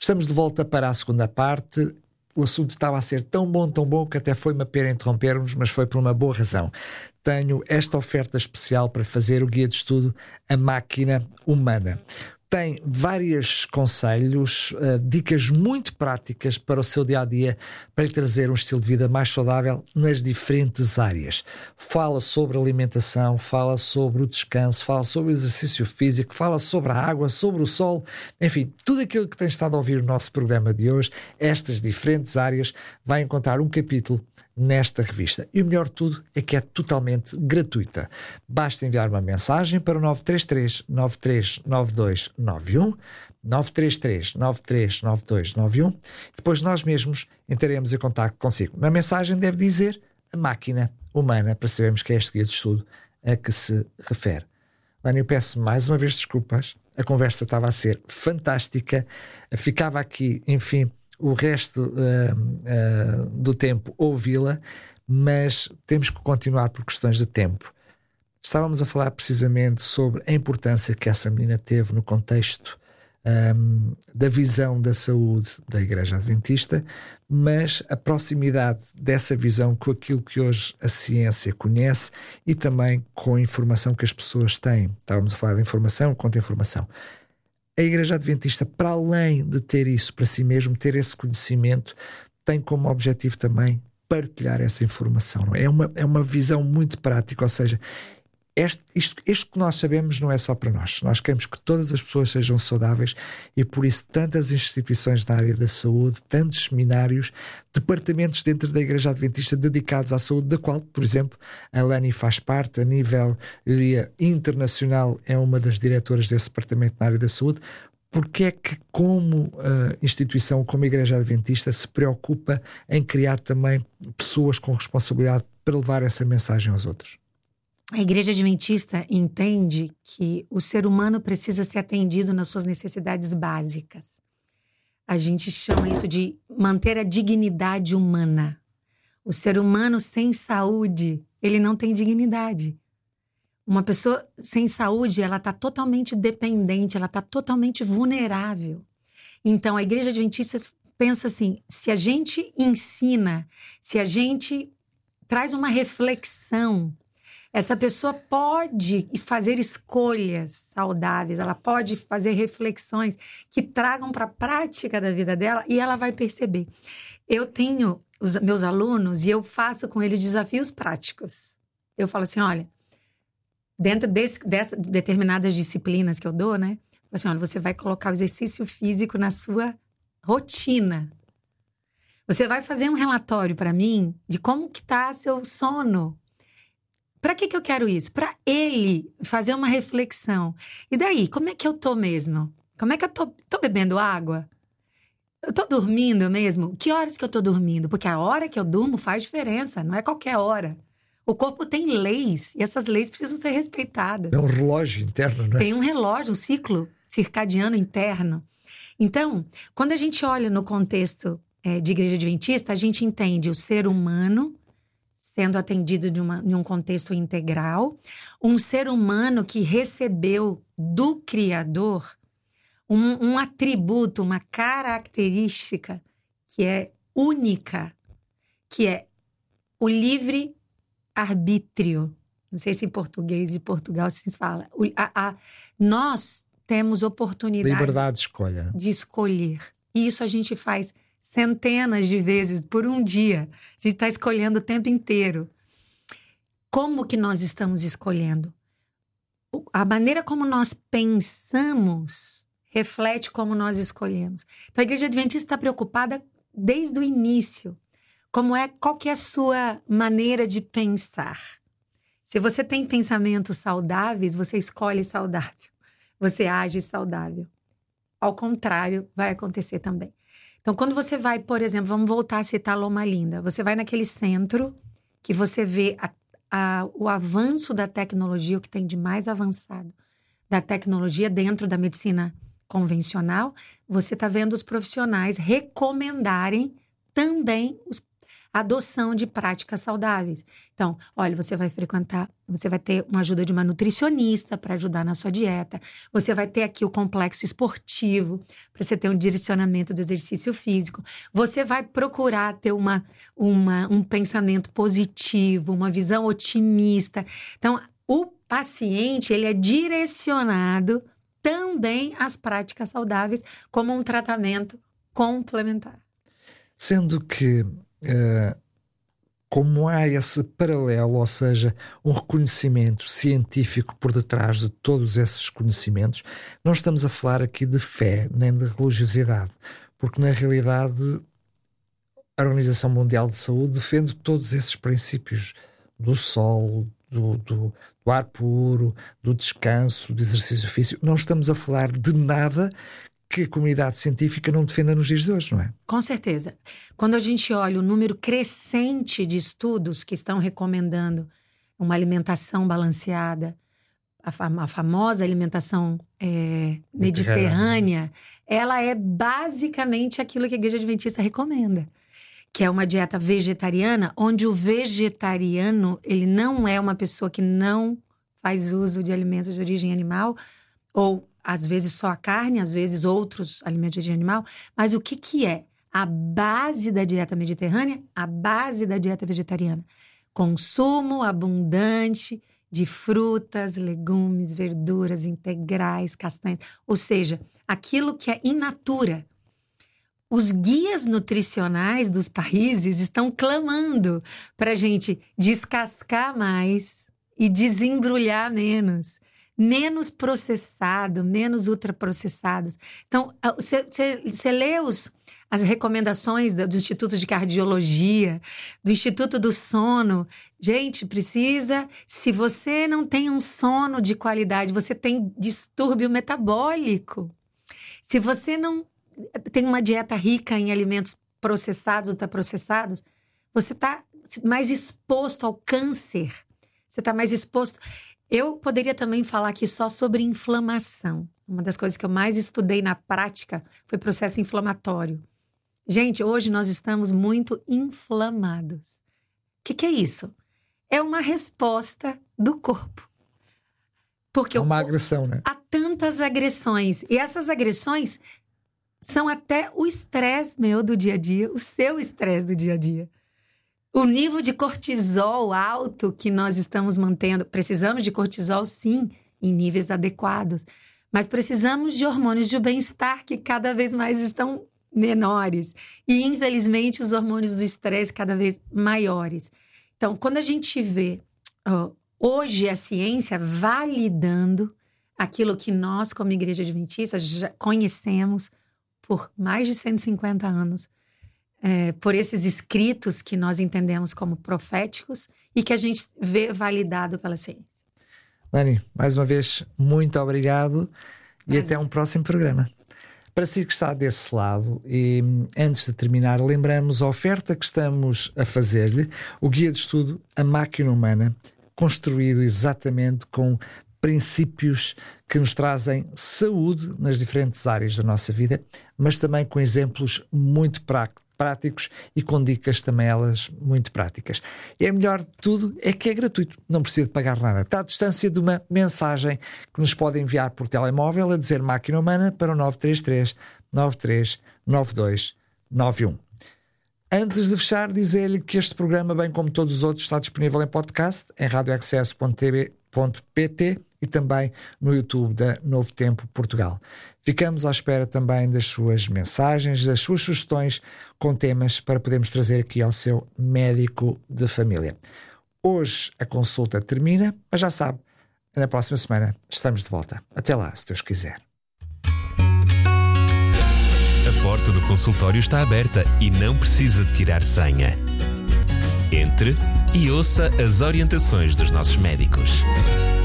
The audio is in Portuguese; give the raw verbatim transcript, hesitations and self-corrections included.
Estamos de volta para a segunda parte. O assunto estava a ser tão bom, tão bom, que até foi uma pena interrompermos, mas foi por uma boa razão. Tenho esta oferta especial para fazer o guia de estudo A Máquina Humana. Tem vários conselhos, uh, dicas muito práticas para o seu dia-a-dia, para lhe trazer um estilo de vida mais saudável nas diferentes áreas. Fala sobre alimentação, fala sobre o descanso, fala sobre o exercício físico, fala sobre a água, sobre o sol, enfim, tudo aquilo que tem estado a ouvir no nosso programa de hoje, estas diferentes áreas, vai encontrar um capítulo nesta revista. E o melhor de tudo é que é totalmente gratuita. Basta enviar uma mensagem para o nove três três, nove três nove dois nove um, nove três três, nove três nove dois nove um. Depois nós mesmos entraremos em contato consigo. Na mensagem deve dizer A Máquina Humana, para sabermos que é este guia de estudo a que se refere. Lani, eu peço mais uma vez desculpas. A conversa estava a ser fantástica. Ficava aqui, enfim, o resto uh, uh, do tempo ouvi-la, mas temos que continuar por questões de tempo. Estávamos a falar precisamente sobre a importância que essa menina teve no contexto um, da visão da saúde da Igreja Adventista, mas a proximidade dessa visão com aquilo que hoje a ciência conhece e também com a informação que as pessoas têm. Estávamos a falar de informação contra informação. A Igreja Adventista, para além de ter isso para si mesmo, ter esse conhecimento, tem como objetivo também partilhar essa informação. É uma, é uma visão muito prática, ou seja, este, isto, isto que nós sabemos não é só para nós. Nós queremos que todas as pessoas sejam saudáveis e por isso tantas instituições na área da saúde, tantos seminários, departamentos dentro da Igreja Adventista dedicados à saúde, da qual, por exemplo, a Lani faz parte, a nível eu diria, internacional, é uma das diretoras desse departamento na área da saúde. Porque é que, como uh, instituição, como Igreja Adventista, se preocupa em criar também pessoas com responsabilidade para levar essa mensagem aos outros? A Igreja Adventista entende que o ser humano precisa ser atendido nas suas necessidades básicas. A gente chama isso de manter a dignidade humana. O ser humano sem saúde, ele não tem dignidade. Uma pessoa sem saúde, ela está totalmente dependente, ela está totalmente vulnerável. Então, a Igreja Adventista pensa assim, se a gente ensina, se a gente traz uma reflexão, essa pessoa pode fazer escolhas saudáveis, ela pode fazer reflexões que tragam para a prática da vida dela e ela vai perceber. Eu tenho os meus alunos e eu faço com eles desafios práticos. Eu falo assim, olha, dentro desse, dessas determinadas disciplinas que eu dou, né? Assim, olha, você vai colocar o exercício físico na sua rotina. Você vai fazer um relatório para mim de como que tá seu sono. Para que que eu quero isso? Para ele fazer uma reflexão. E daí, como é que eu tô mesmo? Como é que eu tô? Tô bebendo água? Eu tô dormindo mesmo? Que horas que eu tô dormindo? Porque a hora que eu durmo faz diferença, não é qualquer hora. O corpo tem leis, e essas leis precisam ser respeitadas. É um relógio interno, né? Tem um relógio, um ciclo circadiano interno. Então, quando a gente olha no contexto é, de Igreja Adventista, a gente entende o ser humano sendo atendido de, uma, de um contexto integral, um ser humano que recebeu do Criador um, um atributo, uma característica que é única, que é o livre arbítrio. Não sei se em português de Portugal se fala. O, a, a, nós temos oportunidade liberdade de escolha. de escolher. E isso a gente faz centenas de vezes por um dia. A gente está escolhendo o tempo inteiro. Como que nós estamos escolhendo? A maneira como nós pensamos reflete como nós escolhemos. Então, a Igreja Adventista está preocupada desde o início. Como é, qual que é a sua maneira de pensar? Se você tem pensamentos saudáveis, você escolhe saudável. Você age saudável. Ao contrário, vai acontecer também. Então, quando você vai, por exemplo, vamos voltar a citar Loma Linda. Você vai naquele centro que você vê a, a, o avanço da tecnologia, o que tem de mais avançado da tecnologia dentro da medicina convencional. Você está vendo os profissionais recomendarem também os, adoção de práticas saudáveis. Então, olha, você vai frequentar, você vai ter uma ajuda de uma nutricionista para ajudar na sua dieta. Você vai ter aqui o complexo esportivo para você ter um direcionamento do exercício físico. Você vai procurar ter uma, uma, um pensamento positivo, uma visão otimista. Então, o paciente, ele é direcionado também às práticas saudáveis como um tratamento complementar. Sendo que, uh, como há esse paralelo, ou seja, um reconhecimento científico por detrás de todos esses conhecimentos, não estamos a falar aqui de fé nem de religiosidade, porque na realidade a Organização Mundial de Saúde defende todos esses princípios do sol, do, do, do ar puro, do descanso, do exercício físico. Não estamos a falar de nada que a comunidade científica não defenda nos dias de hoje, não é? Com certeza. Quando a gente olha o número crescente de estudos que estão recomendando uma alimentação balanceada, a, fam- a famosa alimentação é, mediterrânea, ela é basicamente aquilo que a Igreja Adventista recomenda, que é uma dieta vegetariana, onde o vegetariano, ele não é uma pessoa que não faz uso de alimentos de origem animal, ou às vezes só a carne, às vezes outros alimentos de origem animal. Mas o que que é a base da dieta mediterrânea? A base da dieta vegetariana. Consumo abundante de frutas, legumes, verduras integrais, castanhas. Ou seja, aquilo que é in natura. Os guias nutricionais dos países estão clamando para a gente descascar mais e desembrulhar menos. Menos processado, menos ultraprocessados. Então, você lê os, as recomendações do, do Instituto de Cardiologia, do Instituto do Sono. Gente, precisa... Se você não tem um sono de qualidade, você tem distúrbio metabólico. Se você não tem uma dieta rica em alimentos processados, ultraprocessados, você está mais exposto ao câncer. Você está mais exposto... Eu poderia também falar aqui só sobre inflamação. Uma das coisas que eu mais estudei na prática foi processo inflamatório. Gente, hoje nós estamos muito inflamados. O que, que é isso? É uma resposta do corpo. Porque é uma agressão, né? Há tantas agressões. E essas agressões são até o estresse meu do dia a dia, o seu estresse do dia a dia. O nível de cortisol alto que nós estamos mantendo, precisamos de cortisol, sim, em níveis adequados, mas precisamos de hormônios de bem-estar que cada vez mais estão menores. E, infelizmente, os hormônios do estresse cada vez maiores. Então, quando a gente vê ó, hoje a ciência validando aquilo que nós, como Igreja Adventista, já conhecemos por mais de cento e cinquenta anos, É, por esses escritos que nós entendemos como proféticos e que a gente vê validado pela ciência. Lani, mais uma vez, muito obrigado e até um próximo programa. Para si que está desse lado, e antes de terminar, lembramos a oferta que estamos a fazer-lhe, o guia de estudo A Máquina Humana, construído exatamente com princípios que nos trazem saúde nas diferentes áreas da nossa vida, mas também com exemplos muito práticos práticos e com dicas também elas muito práticas. E é melhor de tudo é que é gratuito, não precisa de pagar nada. Está à distância de uma mensagem que nos pode enviar por telemóvel a dizer Máquina Humana para o nove três três, nove três nove dois nove um. Antes de fechar, dizer-lhe que este programa, bem como todos os outros, está disponível em podcast, em radio access ponto t v ponto p t e também no YouTube da Novo Tempo Portugal. Ficamos à espera também das suas mensagens, das suas sugestões com temas para podermos trazer aqui ao seu médico de família. Hoje a consulta termina, mas já sabe, na próxima semana estamos de volta. Até lá, se Deus quiser. A porta do consultório está aberta e não precisa de tirar senha. Entre e ouça as orientações dos nossos médicos.